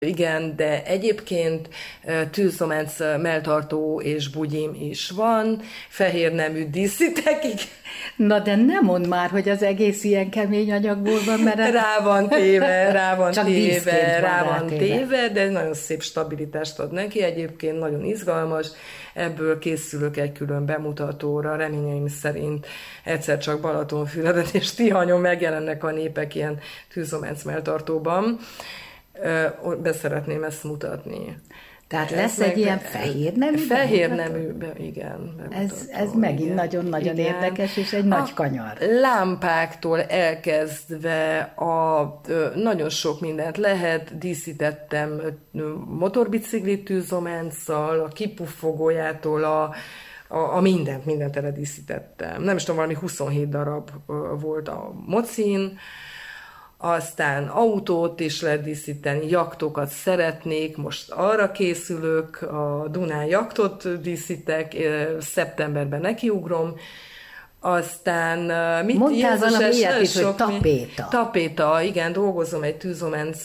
Igen, de egyébként tűzománc melltartó és bugyim is van, fehér nemű díszítek, Na de nem mondd már, hogy az egész ilyen kemény anyagból van, mert... rá van téve, Csak díszként rá van van téve, de nagyon szép stabilitást ad neki, egyébként nagyon izgalmas, ebből készülök egy külön bemutatóra, reményeim szerint egyszer csak Balatonfüreden és Tihanyon megjelennek a népek ilyen tűzománc melltartóban. Be szeretném ezt mutatni. Tehát lesz egy ilyen fehér nemű? Fehér nemű, igen. Ez megint nagyon-nagyon érdekes, és egy nagy kanyar. Lámpáktól elkezdve nagyon sok mindent lehet. Díszítettem motorbiciklit tűzománccal, a kipuffogójától a mindent eledíszítettem. Nem is tudom, valami 27 darab volt a mocin, aztán autót is lehet díszíteni, jaktokat szeretnék, most arra készülök, a Dunán jaktot díszítek, szeptemberben nekiugrom, aztán mondtál valami ilyet is, hogy tapéta. Tapéta, igen, dolgozom egy tűzománc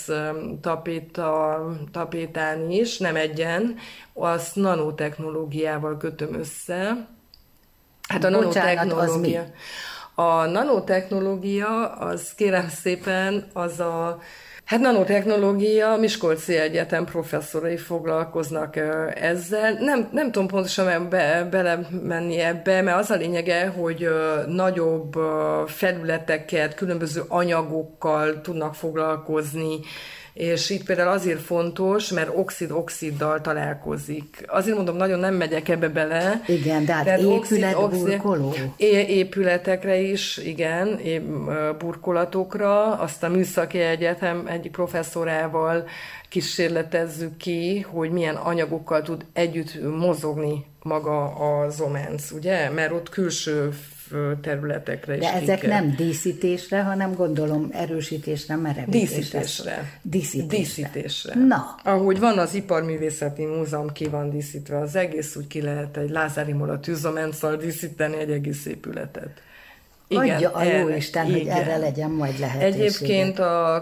tapétán is, nem egyen, azt nanotechnológiával kötöm össze. Hát a nanotechnológia... A nanotechnológia, az kérem szépen, nanotechnológia, Miskolci Egyetem professzorai foglalkoznak ezzel. Nem tudom pontosan belemenni ebbe, mert az a lényege, hogy nagyobb felületeket, különböző anyagokkal tudnak foglalkozni, és itt például azért fontos, mert oxid-oxiddal találkozik. Azért mondom, nagyon nem megyek ebbe bele. Igen, de hát épületburkoló. Épületekre is, igen, burkolatokra. Azt a Műszaki Egyetem egyik professzorával kísérletezzük ki, hogy milyen anyagokkal tud együtt mozogni maga a zománc, ugye? Mert ott külső területekre is. De ezek nem díszítésre, hanem gondolom erősítésre, merevítésre. Díszítésre. Na. Ahogy van az Iparművészeti Múzeum, ki van díszítve az egész, úgy ki lehet egy Lázár Imola tűzománccal díszíteni egy egész épületet. Igen, adja a jóisten, hogy erre legyen majd lehetőség. Egyébként a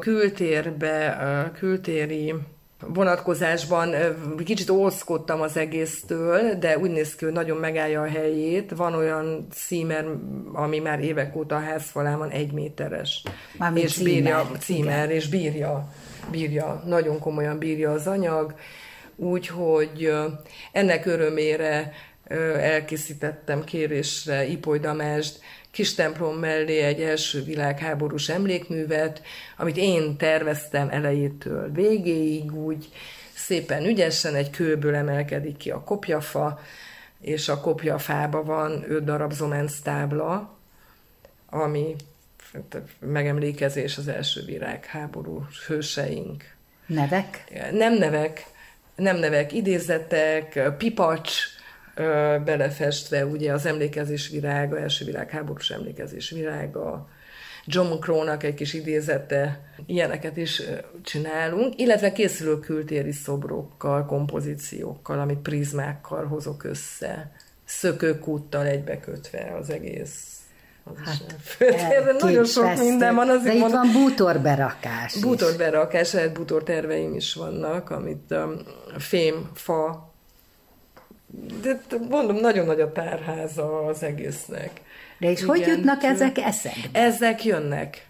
kültéri vonatkozásban kicsit óckodtam az egésztől, de úgy néz ki, hogy nagyon megállja a helyét. Van olyan címer, ami már évek óta a házfalán van, 1 méteres. És címer, és bírja, nagyon komolyan bírja az anyag. Úgyhogy ennek örömére elkészítettem kérésre Ipoly Damást kis templom mellé egy első világháborús emlékművet, amit én terveztem elejétől végéig, úgy szépen ügyesen egy kőből emelkedik ki a kopjafa, és a kopjafában van 5 darab zománc tábla, ami megemlékezés az első világháború hőseink. Nevek? Nem nevek, idézetek, pipacs, belefestve ugye az emlékezés virága, első világháborús emlékezés virága, John Crow-nak egy kis idézete, ilyeneket is csinálunk, illetve készülő kültéri szobrokkal, kompozíciókkal, amit prizmákkal hozok össze, szökőkúttal egybekötve az egész. Nagyon sok minden van. De itt van bútorberakás. Bútorberakás, lehet bútorterveim is vannak, amit fém, fa, de mondom, mondom, nagyon nagy a tárháza az egésznek. De és igen, hogy jutnak ezek eszedbe? Ezek jönnek.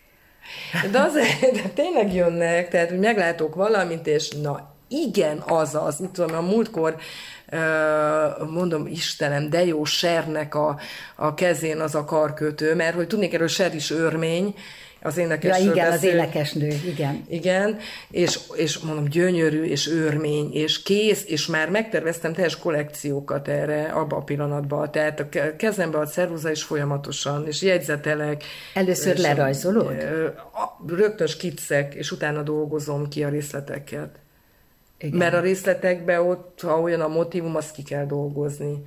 De tényleg jönnek, tehát hogy meglátok valamit, és na igen, azaz. Mit tudom, a múltkor mondom, Istenem, de jó, Sernek a kezén az a karkötő, mert hogy tudnék, erről Ser is örmény, az énekesről ja, igen, beszél. Az énekesnő, igen. Igen, és mondom, gyönyörű, és örmény, és kész, és már megterveztem teljes kollekciókat erre, abba a pillanatban. Tehát a kezembe a ceruza is folyamatosan, és jegyzetelek. Először és lerajzolod? Rögtön skiccek, és utána dolgozom ki a részleteket. Igen. Mert a részletekben ott, ha olyan a motívum, azt ki kell dolgozni.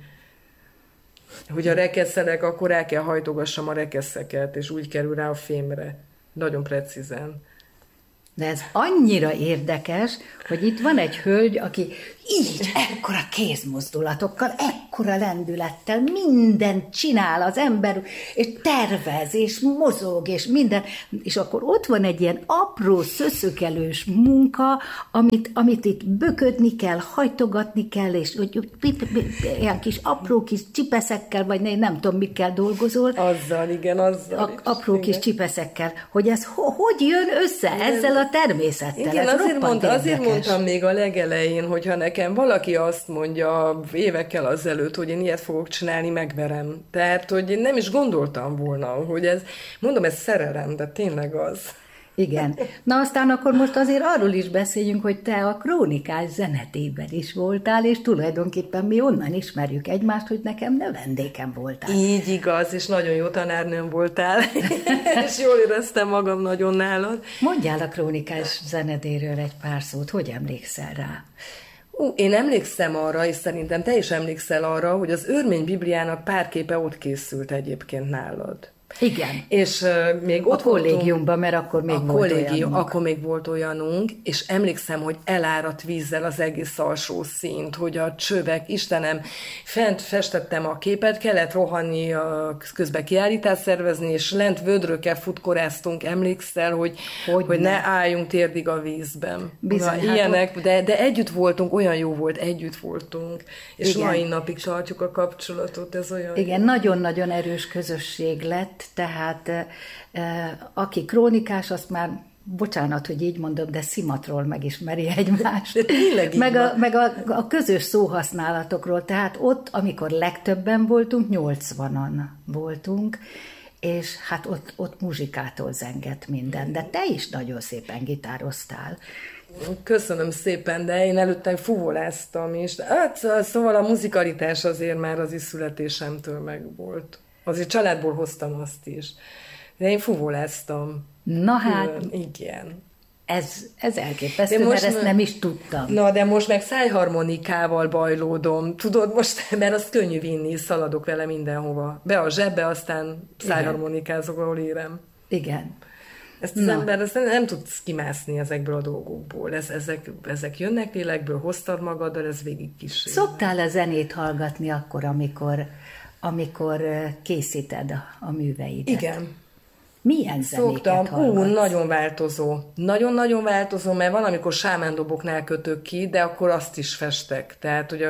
Hogy a rekesszelek, akkor rá kell hajtogassam a rekeszeket, és úgy kerül rá a fémre. Nagyon precízen. De ez annyira érdekes, hogy itt van egy hölgy, aki így, ekkora kézmozdulatokkal, ekkora lendülettel mindent csinál az ember, és tervez, és mozog, és minden. És akkor ott van egy ilyen apró, szöszökelős munka, amit itt böködni kell, hajtogatni kell, és ilyen kis apró kis csipeszekkel, vagy nem tudom, mikkel dolgozol. Azzal, igen, azzal is. Apró kis csipeszekkel, hogy ez hogy jön össze ezzel a természettel? Igen, azért mondtam még a legelején, hogyha nekem valaki azt mondja évekkel azelőtt, hogy én ilyet fogok csinálni, megverem. Tehát, hogy én nem is gondoltam volna, hogy ez, mondom, ez szerelem, de tényleg az. Igen. Na aztán akkor most azért arról is beszéljünk, hogy te a Krónikás zenetében is voltál, és tulajdonképpen mi onnan ismerjük egymást, hogy nekem növendékem voltál. Így igaz, és nagyon jó tanárnőm voltál, és jól éreztem magam nagyon nálad. Mondjál a Krónikás zenedéről egy pár szót, hogy emlékszel rá? Én emlékszem arra, és szerintem te is emlékszel arra, hogy az Örmény Bibliának pár képe ott készült egyébként nálad. Igen. És még ott a kollégiumban, mert akkor még volt olyanunk. Akkor még volt olyanunk, és emlékszem, hogy eláradt vízzel az egész alsó színt, hogy a csövek, Istenem, fent festettem a képet, kellett rohanni, közben kiállítást szervezni, és lent vödrökkel futkoráztunk, emlékszel, hogy ne álljunk térdig a vízben. Bizony, ilyenek, de együtt voltunk, olyan jó volt, együtt voltunk, és igen. Mai napig tartjuk a kapcsolatot, ez olyan igen, jó. Nagyon-nagyon erős közösség lett, tehát aki krónikás, azt már, bocsánat, hogy így mondom, de szimatról megismeri egymást. Meg a közös szóhasználatokról, tehát ott, amikor legtöbben voltunk, 80-an voltunk, és hát ott muzsikától zengett minden, de te is nagyon szépen gitároztál. Köszönöm szépen, de én előtte fuvoláztam is. Hát, szóval a muzikalitás azért már az is születésemtől megvolt. Azért családból hoztam azt is. De én fuvoláztam. Na hát, igen. Ez elképesztő, mert ezt nem is tudtam. Na, de most meg szájharmonikával bajlódom. Tudod, most, mert az könnyű vinni, szaladok vele mindenhova. Be a zsebbe, aztán szájharmonikázok, ahol érem. Igen. Ezt az ember ezt nem tudsz kimászni ezekből a dolgokból. Ezek jönnek lélekből, hoztad magaddal, ez végig kísér. Szoktál a zenét hallgatni akkor, amikor készíted a műveidet? Igen. Milyen zenéket hallgatsz? Nagyon változó. Nagyon-nagyon változó, mert van, amikor sámándoboknál kötök ki, de akkor azt is festek. Tehát, hogy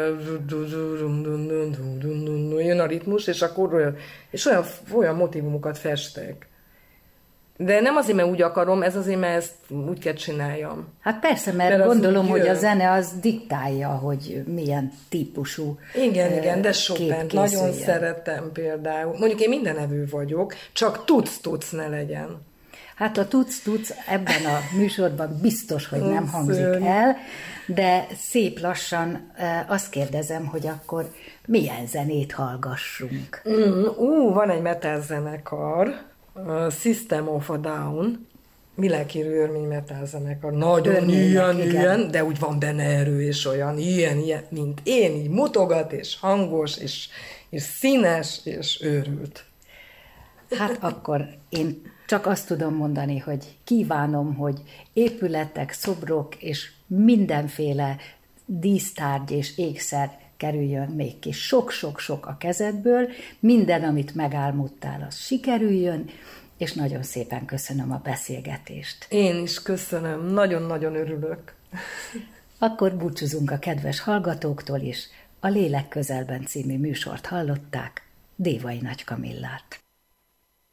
jön a ritmus, és akkor olyan motivumokat festek. De nem azért, mert úgy akarom, ez azért, mert ezt úgy kell csináljam. Hát persze, mert gondolom, hogy a zene az diktálja, hogy milyen típusú igen, de Chopint nagyon szeretem például. Mondjuk én mindenevő vagyok, csak tudsz ne legyen. Hát a tudsz ebben a műsorban biztos, hogy nem hangzik el, de szép lassan azt kérdezem, hogy akkor milyen zenét hallgassunk. Van egy metal zenekar, System of a Down, világhírű örmény metal zenekar, nagyon ilyen, de úgy van benne erő, és olyan ilyen, mint én, így mutogat, és hangos, és színes, és őrült. Hát akkor én csak azt tudom mondani, hogy kívánom, hogy épületek, szobrok, és mindenféle dísztárgy és ékszer kerüljön még ki sok-sok-sok a kezedből, minden, amit megálmodtál, az sikerüljön, és nagyon szépen köszönöm a beszélgetést. Én is köszönöm, nagyon-nagyon örülök. Akkor búcsúzunk a kedves hallgatóktól is. A Lélek közelben című műsort hallották, Dévai Nagy Kamillát.